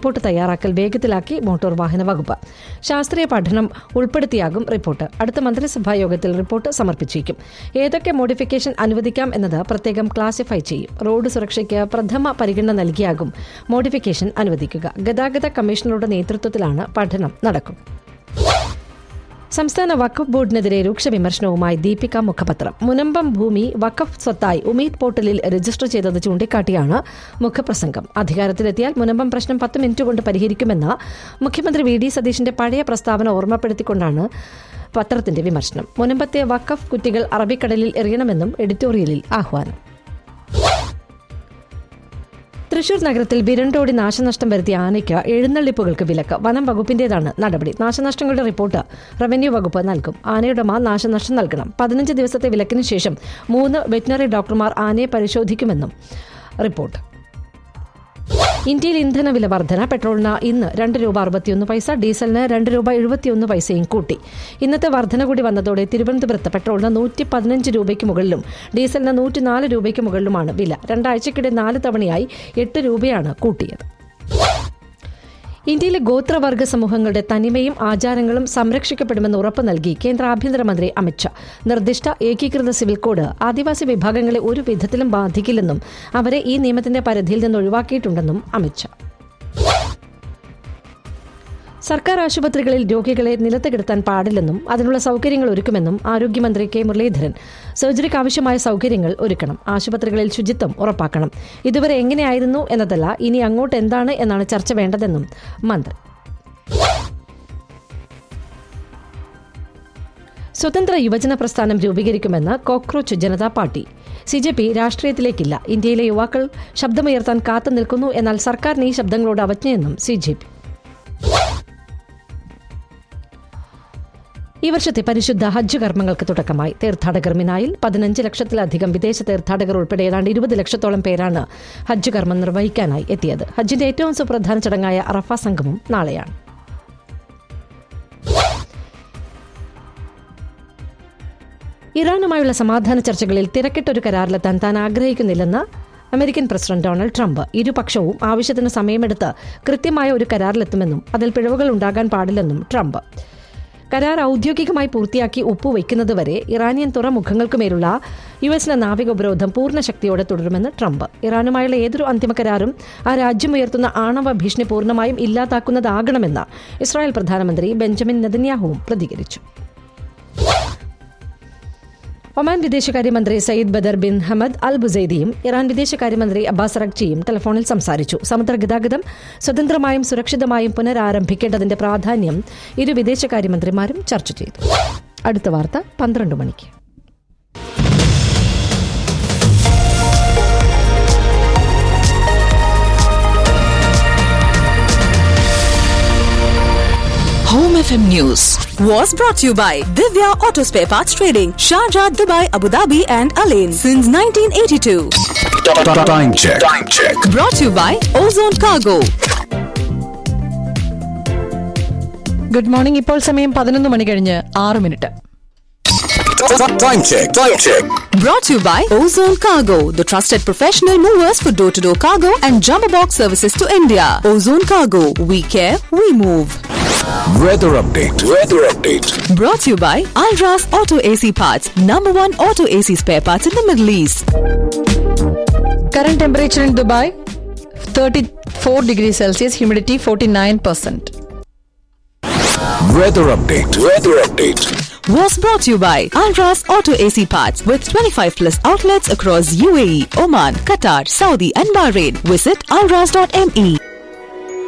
Report തയ്യാറാക്കൽ വേഗത്തിലാക്കി motor വാഹന വകുപ്പ്. ശാസ്ത്രീയ പഠനം ഉൾപ്പെടുത്തിയാകും റിപ്പോർട്ട്. അടുത്ത മന്ത്രിസഭാ യോഗത്തിൽ റിപ്പോർട്ട് സമർപ്പിച്ചേക്കും. ഏതൊക്കെ മോഡിഫിക്കേഷൻ അനുവദിക്കാം എന്നത് പ്രത്യേകം ക്ലാസിഫൈ ചെയ്യും. റോഡ് സുരക്ഷയ്ക്ക് പ്രഥമ പരിഗണന നൽകിയാകും മോഡിഫിക്കേഷൻ അനുവദിക്കുക. ഗതാഗത കമ്മീഷണറുടെ നേതൃത്വത്തിലാണ് പഠനം നടക്കുക. സംസ്ഥാന വഖഫ് ബോർഡിനെതിരെ രൂക്ഷ വിമർശനവുമായി ദീപിക മുഖപത്രം. മുനമ്പം ഭൂമി വഖഫ് സ്വത്തായി ഉമീദ് പോർട്ടലിൽ രജിസ്റ്റർ ചെയ്തത് ചൂണ്ടിക്കാട്ടിയാണ് മുഖപ്രസംഗം. അധികാരത്തിലെത്തിയാൽ മുനമ്പം പ്രശ്നം 10 മിനിറ്റ് കൊണ്ട് പരിഹരിക്കുമെന്ന മുഖ്യമന്ത്രി വി ഡി സതീശന്റെ പഴയ പ്രസ്താവന ഓർമ്മപ്പെടുത്തിക്കൊണ്ടാണ് പത്രത്തിന്റെ വിമർശനം. മുനമ്പത്തെ വഖഫ് കുറ്റികൾ അറബിക്കടലിൽ എറിയണമെന്നും എഡിറ്റോറിയലിൽ ആഹ്വാനം. തൃശൂർ നഗരത്തിൽ വിരണ്ടോടി നാശനഷ്ടം വരുത്തിയ ആനയ്ക്ക് എഴുന്നള്ളിപ്പുകൾക്ക് വിലക്ക്. വനം വകുപ്പിന്റേതാണ് നടപടി. നാശനഷ്ടങ്ങളുടെ റിപ്പോർട്ട് റവന്യൂ വകുപ്പ് നൽകും. ആനയുടമ നാശനഷ്ടം നൽകണം. 15 ദിവസത്തെ വിലക്കിന് ശേഷം 3 വെറ്റിനറി ഡോക്ടർമാർ ആനയെ പരിശോധിക്കുമെന്നും റിപ്പോർട്ട്. ഇന്ത്യയിൽ ഇന്ധനവില വർധന. പെട്രോളിന് ഇന്ന് ₹2.61, ഡീസലിന് ₹2.71 കൂട്ടി. ഇന്നത്തെ വർധന കൂടി വന്നതോടെ തിരുവനന്തപുരത്ത് പെട്രോളിന് ₹115 മുകളിലും ഡീസലിന് ₹104 മുകളിലുമാണ് വില. 2 ആഴ്ചക്കിടെ 4 തവണയായി ₹8 കൂട്ടിയത്. ഇന്ത്യയിലെ ഗോത്രവർഗ സമൂഹങ്ങളുടെ തനിമയും ആചാരങ്ങളും സംരക്ഷിക്കപ്പെടുമെന്ന് ഉറപ്പ് നൽകി കേന്ദ്ര ആഭ്യന്തരമന്ത്രി അമിത്ഷാ. നിർദ്ദിഷ്ട ഏകീകൃത സിവിൽ കോഡ് ആദിവാസി വിഭാഗങ്ങളെ ഒരു വിധത്തിലും ബാധിക്കില്ലെന്നും അവരെ ഈ നിയമത്തിന്റെ പരിധിയിൽ നിന്ന് ഒഴിവാക്കിയിട്ടുണ്ടെന്നും അമിത്ഷാ. സർക്കാർ ആശുപത്രികളിൽ രോഗികളെ നിലത്ത് കിടത്താൻ പാടില്ലെന്നും അതിനുള്ള സൌകര്യങ്ങൾ ഒരുക്കുമെന്നും ആരോഗ്യമന്ത്രി കെ മുരളീധരൻ. സർജറിക്ക് ആവശ്യമായ സൌകര്യങ്ങൾ ഒരുക്കണം. ആശുപത്രികളിൽ ശുചിത്വം ഉറപ്പാക്കണം. ഇതുവരെ എങ്ങനെയായിരുന്നു എന്നതല്ല, ഇനി അങ്ങോട്ട് എന്താണ് എന്നാണ് ചർച്ച വേണ്ടതെന്നും മന്ത്രി. സ്വതന്ത്ര യുവജന പ്രസ്ഥാനം രൂപീകരിക്കുമെന്ന് കോക്രോച്ച് ജനതാ പാർട്ടി. CJP രാഷ്ട്രീയത്തിലേക്കില്ല. ഇന്ത്യയിലെ യുവാക്കൾ ശബ്ദമുയർത്താൻ കാത്തു നിൽക്കുന്നു. എന്നാൽ സർക്കാരിന് ഈ ശബ്ദങ്ങളോട് അവജ്ഞയെന്നും CJP. ഈ വർഷത്തെ പരിശുദ്ധ ഹജ്ജ് കർമ്മങ്ങൾക്ക് തുടക്കമായി. തീർത്ഥാടകർ മിനായിൽ 15 ലക്ഷത്തിലധികം വിദേശ തീർത്ഥാടകർ ഉൾപ്പെടെ ഏതാണ്ട് 20 ലക്ഷത്തോളം പേരാണ് ഹജ്ജ് കർമ്മം നിർവഹിക്കാനായി എത്തിയത്. ഹജ്ജിന്റെ ഏറ്റവും സുപ്രധാന ചടങ്ങായ അറഫ സംഗമം നാളെയാണ്. ഇറാനുമായുള്ള സമാധാന ചർച്ചകളിൽ തിരക്കിട്ടൊരു കരാറിലെത്താൻ താൻ ആഗ്രഹിക്കുന്നില്ലെന്ന് അമേരിക്കൻ പ്രസിഡന്റ് ഡൊണാൾഡ് ട്രംപ്. ഇരുപക്ഷവും ആവശ്യത്തിന് സമയമെടുത്ത് കൃത്യമായ ഒരു കരാറിലെത്തുമെന്നും അതിൽ പിഴവുകൾ ഉണ്ടാകാൻ പാടില്ലെന്നും ട്രംപ്. കരാർ ഔദ്യോഗികമായി പൂർത്തിയാക്കി ഒപ്പുവയ്ക്കുന്നതുവരെ ഇറാനിയൻ തുറമുഖങ്ങൾക്കുമേലുള്ള യുഎസിന്റെ നാവിക ഉപരോധം പൂർണ്ണ ശക്തിയോടെ തുടരുമെന്ന് ട്രംപ്. ഇറാനുമായുള്ള ഏതൊരു അന്തിമ കരാറും ആ രാജ്യമുയർത്തുന്ന ആണവ ഭീഷണി പൂർണ്ണമായും ഇല്ലാതാക്കുന്നതാകണമെന്ന് ഇസ്രായേൽ പ്രധാനമന്ത്രി ബെഞ്ചമിൻ നെതന്യാഹുവും പ്രതികരിച്ചു. ഒമാൻ വിദേശകാര്യമന്ത്രി Sayyid Badr bin Hamad Al ബുസൈദിയും Iran വിദേശകാര്യമന്ത്രി അബ്ബാസ് അറഗ്ചിയും ടെലിഫോണിൽ സംസാരിച്ചു. സമുദ്ര ഗതാഗതം സ്വതന്ത്രമായും സുരക്ഷിതമായും പുനരാരംഭിക്കേണ്ടതിന്റെ പ്രാധാന്യം ഇരു വിദേശകാര്യമന്ത്രിമാരും ചർച്ച ചെയ്തു. അടുത്ത വാർത്ത 12 മണിക്ക്. Home FM News was brought to you by Divya Auto Spare Parts Trading, Sharjah, Dubai, Abu Dhabi and Alain since 1982. Time check. Brought to you by Ozone Cargo. Good morning. ഇപ്പോൾ സമയം 11 മണി കഴിഞ്ഞ് 6 minute. Time check. Brought to you by Ozone Cargo, the trusted professional movers for door-to-door cargo and jumbo box services to India. Ozone Cargo, we care, we move. Weather update. Brought to you by Alras Auto AC Parts, #1 auto AC spare parts in the Middle East. Current temperature in Dubai 34 degrees Celsius, humidity 49%. Weather update. Was brought to you by Alras Auto AC Parts with 25+ outlets across UAE, Oman, Qatar, Saudi and Bahrain. Visit alras.me.